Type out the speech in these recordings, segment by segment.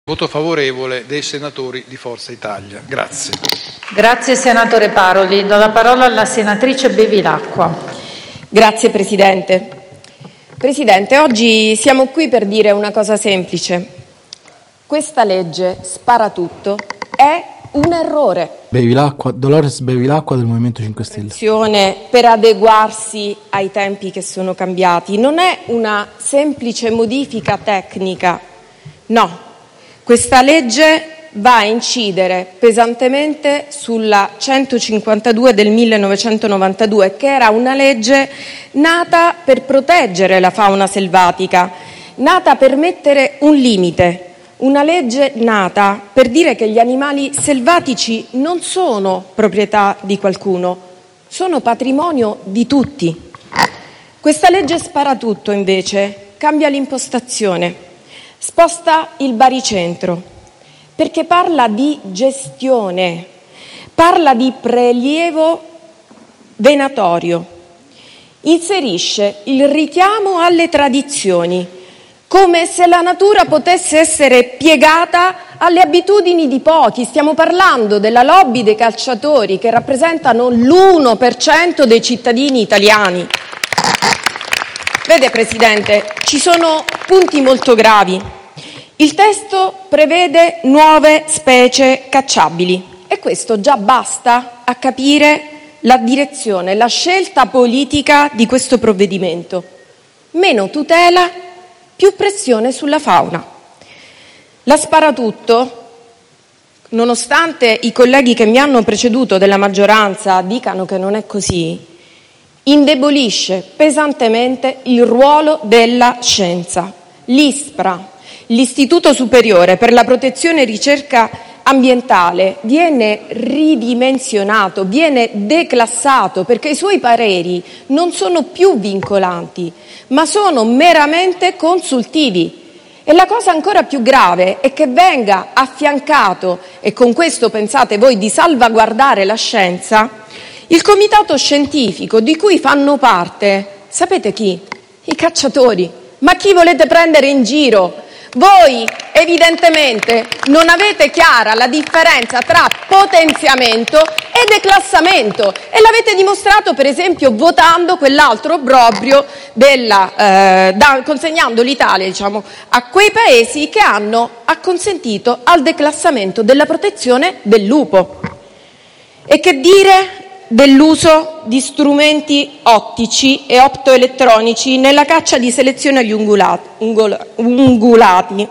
Voto favorevole dei senatori di Forza Italia. Grazie. Grazie senatore Paroli. Do la parola alla senatrice Bevilacqua. Grazie Presidente. Presidente, oggi siamo qui per dire una cosa semplice. Questa legge sparatutto è un errore. Dolores Bevilacqua del Movimento 5 Stelle. Per adeguarsi ai tempi che sono cambiati. Non è una semplice modifica tecnica, no. Questa legge va a incidere pesantemente sulla 152 del 1992, che era una legge nata per proteggere la fauna selvatica, nata per mettere un limite. Una legge nata per dire che gli animali selvatici non sono proprietà di qualcuno, sono patrimonio di tutti. Questa legge sparatutto, invece, cambia l'impostazione, sposta il baricentro, perché parla di gestione, parla di prelievo venatorio, inserisce il richiamo alle tradizioni, come se la natura potesse essere piegata alle abitudini di pochi. Stiamo parlando della lobby dei calciatori, che rappresentano l'1% dei cittadini italiani. Vede Presidente, ci sono punti molto gravi. Il testo prevede nuove specie cacciabili e questo già basta a capire la direzione, la scelta politica di questo provvedimento. Meno tutela, più pressione sulla fauna. La sparatutto, nonostante i colleghi che mi hanno preceduto della maggioranza dicano che non è così, indebolisce pesantemente il ruolo della scienza. L'ISPRA, l'Istituto Superiore per la Protezione e Ricerca Ambientale, viene ridimensionato, viene declassato, perché i suoi pareri non sono più vincolanti, ma sono meramente consultivi. E la cosa ancora più grave è che venga affiancato, e con questo pensate voi di salvaguardare la scienza, il comitato scientifico di cui fanno parte, sapete chi? I cacciatori. Ma chi volete prendere in giro? Voi evidentemente non avete chiara la differenza tra potenziamento e declassamento e l'avete dimostrato per esempio votando quell'altro obbrobrio consegnando l'Italia a quei paesi che hanno acconsentito al declassamento della protezione del lupo. E che dire dell'uso di strumenti ottici e optoelettronici nella caccia di selezione agli ungulati.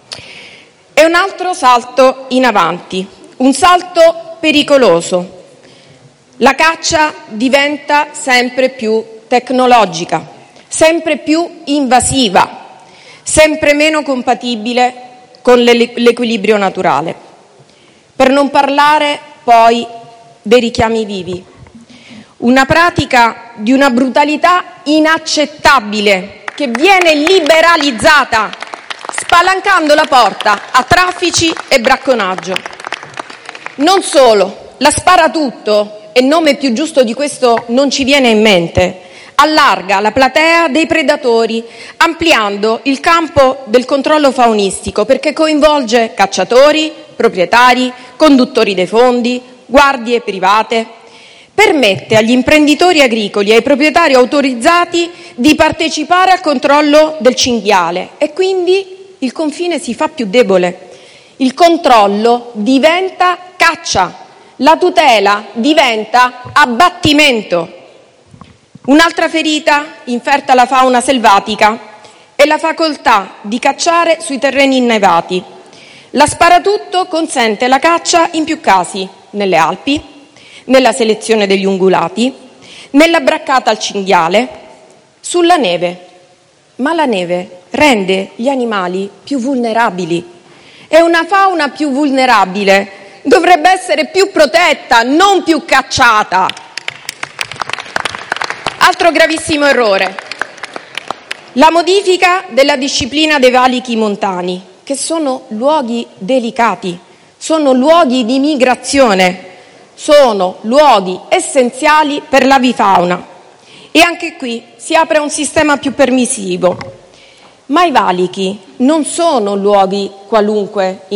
È un altro salto in avanti, un salto pericoloso. La caccia diventa sempre più tecnologica, sempre più invasiva, sempre meno compatibile con l'equilibrio naturale. Per non parlare poi dei richiami vivi. Una pratica di una brutalità inaccettabile che viene liberalizzata, spalancando la porta a traffici e bracconaggio. Non solo, la sparatutto, e nome più giusto di questo non ci viene in mente, allarga la platea dei predatori, ampliando il campo del controllo faunistico, perché coinvolge cacciatori, proprietari, conduttori dei fondi, guardie private. Permette agli imprenditori agricoli e ai proprietari autorizzati di partecipare al controllo del cinghiale e quindi il confine si fa più debole. Il controllo diventa caccia, la tutela diventa abbattimento. Un'altra ferita inferta alla fauna selvatica è la facoltà di cacciare sui terreni innevati. La sparatutto consente la caccia in più casi, nelle Alpi, nella selezione degli ungulati, nella braccata al cinghiale, sulla neve. Ma la neve rende gli animali più vulnerabili e una fauna più vulnerabile dovrebbe essere più protetta, non più cacciata. Altro gravissimo errore, la modifica della disciplina dei valichi montani, che sono luoghi delicati, sono luoghi di migrazione, sono luoghi essenziali per l'avifauna e anche qui si apre un sistema più permissivo. Ma i valichi non sono luoghi qualunque